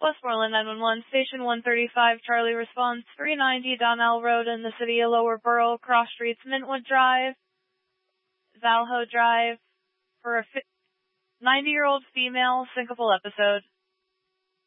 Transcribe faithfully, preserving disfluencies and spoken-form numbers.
Westmoreland nine one one, Station one thirty-five, Charlie response, three ninety Donnell Road in the city of Lower Borough, cross streets Mintwood Drive, Valho Drive, for a ninety-year-old female syncopal episode.